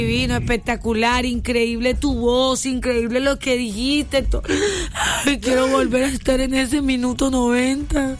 Divino, espectacular, increíble tu voz, increíble lo que dijiste. Ay, quiero volver a estar en ese minuto 90.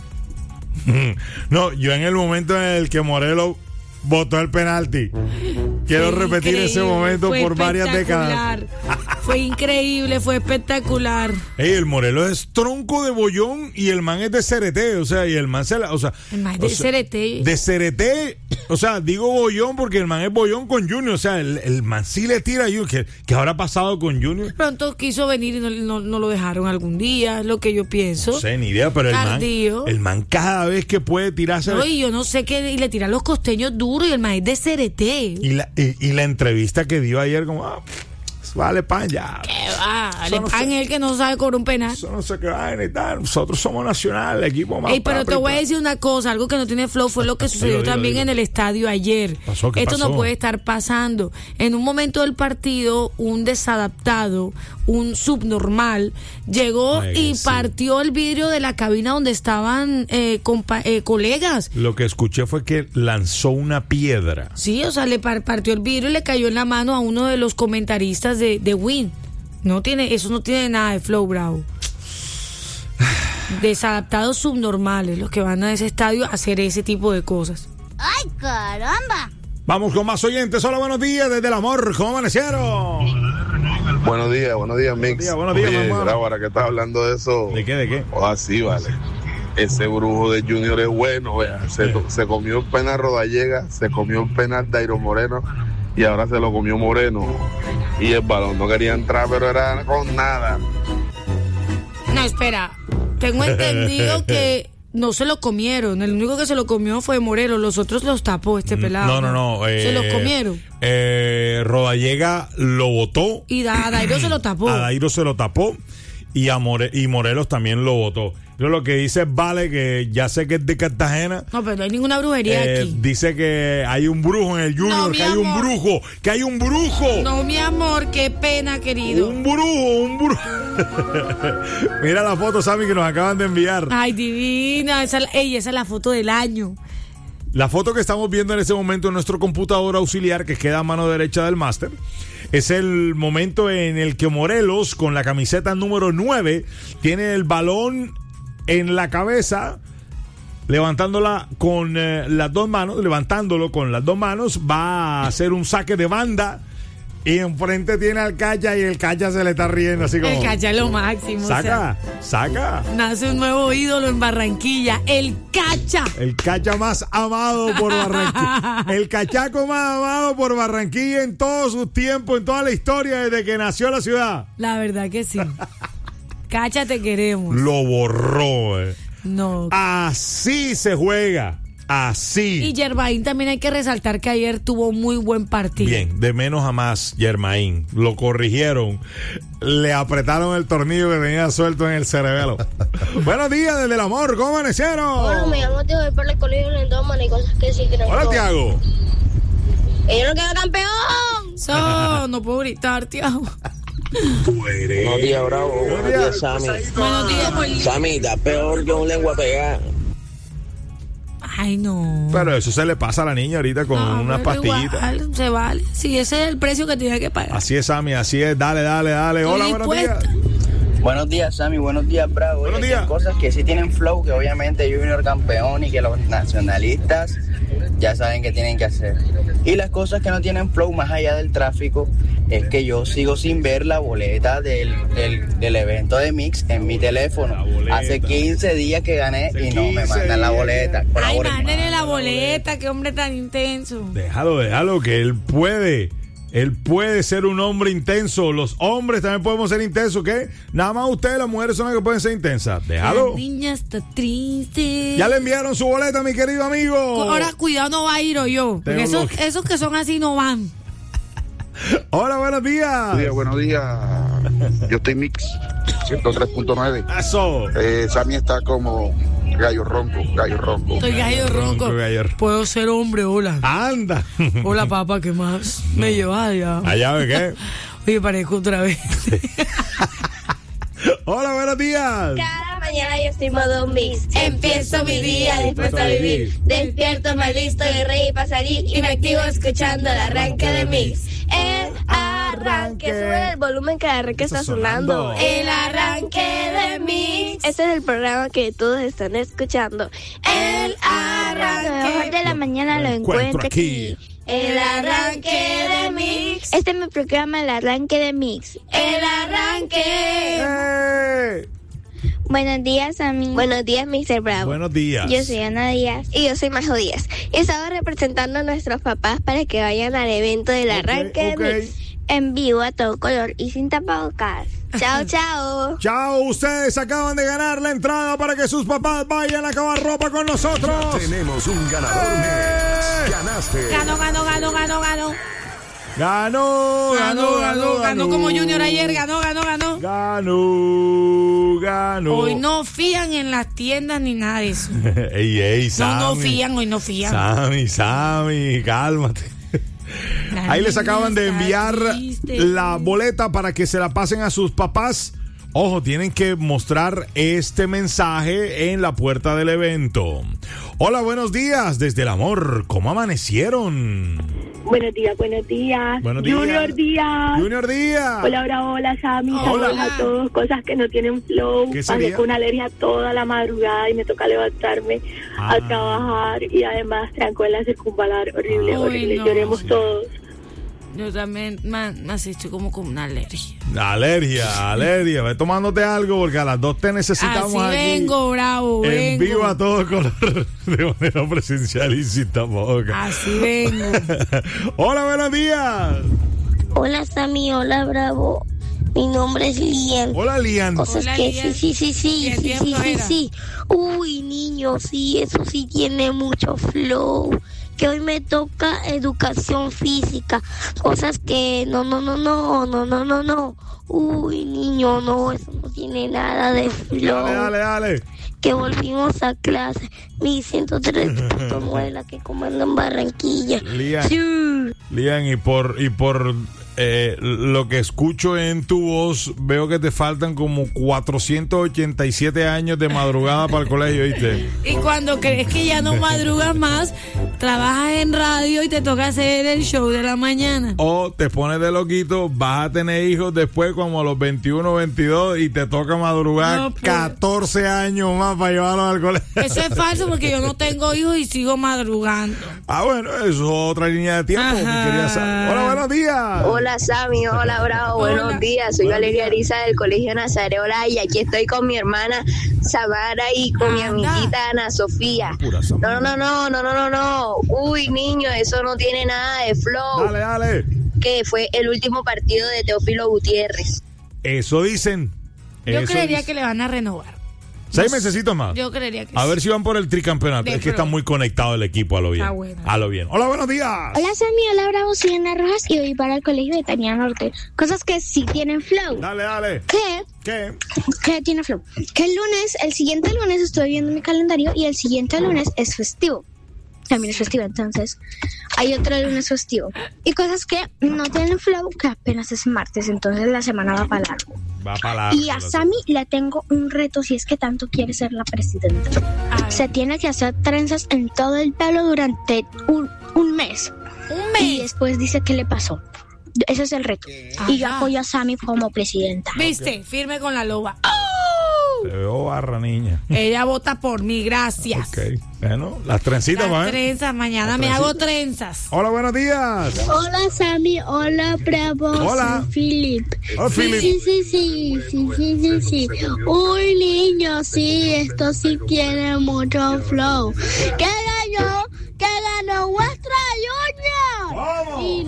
No, yo en el momento en el que Morelos botó el penalti, quiero repetir ese momento por varias décadas. Fue increíble, fue espectacular. Ey, el Morelos es tronco de bollón y el man es de Cereté, o sea, y el man el man es de Cereté. De Cereté, o sea, digo bollón porque el man es bollón con Junior, o sea, el man sí le tira a Junior. ¿Qué habrá pasado con Junior? De pronto quiso venir y no lo dejaron algún día, es lo que yo pienso. No sé, ni idea, pero el man cada vez que puede tirarse... No, y yo no sé qué, y le tiran los costeños duros y el man es de Cereté. Y la entrevista que dio ayer como... vale pan ya. ¿Qué va? Vale pan es el que no sabe cobrar un penal. Eso no sé qué va a necesitar. Nosotros somos Nacional, el equipo más. Pero te voy a decir una cosa, algo que no tiene flow fue lo que sucedió también en el estadio ayer. ¿Qué Esto pasó? no puede estar pasando. En un momento del partido, un desadaptado, un subnormal, llegó y partió el vidrio de la cabina donde estaban colegas. Lo que escuché fue que lanzó una piedra. Sí, o sea, le partió el vidrio y le cayó en la mano a uno de los comentaristas de Win. Eso no tiene nada de flow, bravo. Desadaptados subnormales los que van a ese estadio a hacer ese tipo de cosas. ¡Ay, caramba! Vamos con más oyentes. Hola, buenos días desde el amor. ¿Cómo amanecieron? Buenos días, Mix. Buenos días, mamá. Ahora que estás hablando de eso. ¿De qué? Así, vale. Ese brujo de Junior es bueno, vea. Se comió el penal Rodallega, se comió el penal Dairo Moreno y ahora se lo comió Moreno. Y el balón no quería entrar, pero era con nada. No, espera. Tengo entendido que no se lo comieron. El único que se lo comió fue Morelos. Los otros los tapó este pelado. No. Se los comieron. Rodallega lo botó. Y a Dairo se lo tapó. A Dairo se lo tapó. Y Morelos también lo botó. Yo lo que dice Vale, que ya sé que es de Cartagena. No, pero no hay ninguna brujería aquí. Dice que hay un brujo en el Junior, No, que hay un brujo. No, mi amor, qué pena, querido. Un brujo. Mira la foto, Sammy, que nos acaban de enviar. Ay, divina. Esa es la foto del año. La foto que estamos viendo en ese momento en nuestro computador auxiliar, que queda a mano derecha del máster, es el momento en el que Morelos, con la camiseta número 9, tiene el balón en la cabeza, levantándolo con las dos manos, va a hacer un saque de banda y enfrente tiene al Cacha y el Cacha se le está riendo así como... El Cacha es lo máximo. Saca. Nace un nuevo ídolo en Barranquilla, el Cacha. El Cacha más amado por Barranquilla. El cachaco más amado por Barranquilla en todos sus tiempos, en toda la historia desde que nació la ciudad. La verdad que sí. Cacha, te queremos. Lo borró. No. Así se juega. Así. Y Germain también hay que resaltar que ayer tuvo muy buen partido. Bien, de menos a más, Germain. Lo corrigieron. Le apretaron el tornillo que tenía suelto en el cerebelo. Buenos días desde el amor. ¿Cómo amanecieron? Hola, me llamo Tiago de Perla Colegio en el Doman y cosas que sí creo. Hola, Tiago. ¡Ellos no quedan campeón! No puedo gritar, Tiago. Buenos días, Bravo. Buenos días, Sammy. Buenos días, Sammy, está peor que un lengua pegada. Ay, no. Pero eso se le pasa a la niña ahorita con unas pastillitas. Igual, se vale. Sí, ese es el precio que tiene que pagar. Así es, Sammy, así es. Dale. Hola, buenos días. Buenos días, Sammy. Buenos días, Bravo. Buenos días. Hay cosas que sí tienen flow, que obviamente Junior campeón y que los nacionalistas ya saben qué tienen que hacer. Y las cosas que no tienen flow, más allá del tráfico, es que yo sigo sin ver la boleta del evento de Mix en mi teléfono. Hace 15 días que gané y no me mandan la boleta. Ay, mándenle la boleta, qué hombre tan intenso. Déjalo, que él puede. Él puede ser un hombre intenso. Los hombres también podemos ser intensos, ¿qué? Nada más ustedes, las mujeres, son las que pueden ser intensas. Déjalo. La niña está triste. Ya le enviaron su boleta, mi querido amigo. Ahora, cuidado, no va a ir o yo. Porque esos que son así no van. Hola, buenos días. Buenos días. Yo estoy Mix 103.9. Eso. Sammy está como gallo ronco. Estoy gallo ronco. Puedo ser hombre, hola. Anda. Hola, papá, ¿qué más? Me lleva allá. ¿Allá de qué? Oye, parezco otra vez. Hola, buenos días. Cada mañana yo estoy modo Mix. Empiezo mi día dispuesto a vivir. Despierto, me listo y reír para salir. Y me activo escuchando el arranque de Mix. arranque. Sube el volumen que el arranque está sonando. El arranque de Mix. Este es el programa que todos están escuchando. El arranque. Lo mejor de la mañana lo encuentro aquí. El arranque de Mix. Este es mi programa, el arranque de Mix. El arranque. Buenos días, a mí. Buenos días, Mr. Bravo. Buenos días. Yo soy Ana Díaz. Y yo soy Majo Díaz. Y estaba representando a nuestros papás para que vayan al evento del arranque de Mix. En vivo, a todo color y sin tapabocas. Chao, chao. Chao, ustedes acaban de ganar la entrada para que sus papás vayan a acabar ropa con nosotros. Ya tenemos un ganador más. Ganaste. Ganó. Ganó Como Junior ayer, ganó. Ganó. Hoy no fían en las tiendas ni nada de eso. Ey, Sammy. Hoy no fían. Sammy, cálmate. Ahí les acaban de enviar la boleta para que se la pasen a sus papás. Ojo, tienen que mostrar este mensaje en la puerta del evento. Hola, buenos días, desde el amor. ¿Cómo amanecieron? Buenos días. Junior Díaz. Hola, Sammy. Saludos a todos. Cosas que no tienen flow. Pasé con una alergia toda la madrugada y me toca levantarme a trabajar. Y además trancó en la circunvalar. Horrible. No. Lloremos todos. Yo también me has hecho como con una alergia. Alergia. Ve tomándote algo porque a las 2 te necesitamos. Así aquí. Vengo, bravo. En vivo a todo color, de manera presencial y sin tapabocas. Así vengo. Hola, buenos días. Hola, Sammy. Hola, Bravo. Mi nombre es Lian. Hola, Lian. Cosas Hola, que Lian. sí. Uy, niño, sí, eso sí tiene mucho flow. Que hoy me toca educación física. Cosas que no. Uy, niño, no, eso no tiene nada de flow. Dale. Que volvimos a clase. Mi 103.9, la que comanda en Barranquilla. Lian. Sí. Lian, y por lo que escucho en tu voz, veo que te faltan como 487 años de madrugada para el colegio, ¿viste? Y cuando crees que ya no madrugas más, trabajas en radio y te toca hacer el show de la mañana. O te pones de loquito, vas a tener hijos después como a los 21, 22 y te toca madrugar 14 años más para llevarlos al colegio. Eso es falso porque yo no tengo hijos y sigo madrugando. Bueno, eso es otra línea de tiempo. Mi querida Sammy. Hola, buenos días. Hola, Sammy. Hola, Bravo. Buenos días. Soy Valeria Ariza del Colegio Nazareola y aquí estoy con mi hermana Samara y con mi amiguita Ana Sofía. No. Uy, niño, eso no tiene nada de flow. Dale. Que fue el último partido de Teófilo Gutiérrez. Eso dicen. Yo creería que le van a renovar. 6 mesecitos más. Yo creería que a ver si van por el tricampeonato. Es que está muy conectado el equipo a lo bien. A lo bien. Hola, buenos días. Hola, Sammy. Hola, Bravo. Soy Ana Rojas y voy para el colegio de Tania Norte. Cosas que sí tienen flow. Dale. ¿Qué tiene flow? Que el siguiente lunes estoy viendo mi calendario y el siguiente lunes es festivo. También es festivo, entonces hay otro lunes festivo. Y cosas que no tienen flow, que apenas es martes, entonces la semana va para largo. Y a Sammy le tengo un reto si es que tanto quiere ser la presidenta. Se tiene que hacer trenzas en todo el pelo durante un mes. Y después dice qué le pasó. Ese es el reto. Y yo apoyo a Sammy como presidenta. ¿Viste? Firme con la loba. Te veo barra, niña. Ella vota por mí, gracias. Ok. Bueno, las trencitas, Las trenzas, mañana me hago trenzas. Hola, buenos días. Hola, Sammy. Hola, Bravo. Hola. Soy Philip. Hola, Philip. Sí. Uy, niño, sí, esto sí tiene mucho flow. ¿Qué ganó? Vuestra Junior. ¡Vamos! Y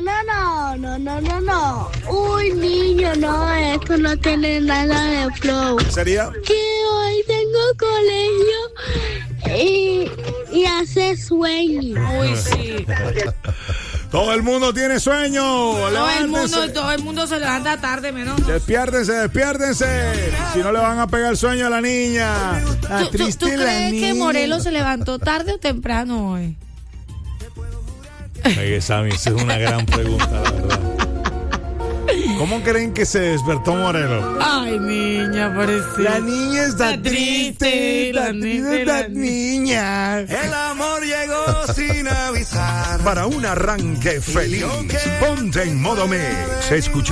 no. Uy, niño, no, esto no tiene nada de flow. ¿Qué sería? Que hoy tengo colegio y hace sueño. Uy, sí. Todo el mundo tiene sueño. Todo el mundo se levanta tarde, menos. Despiértense. Si no le van a pegar el sueño a la niña. ¿Tú crees que Morelos se levantó tarde o temprano hoy? Oye, Sammy, esa es una gran pregunta, la verdad. ¿Cómo creen que se despertó Morelos? Ay, niña, parece. La niña está triste. La niña. El amor llegó sin avisar. Para un arranque feliz, ponte en modo mix. Escucha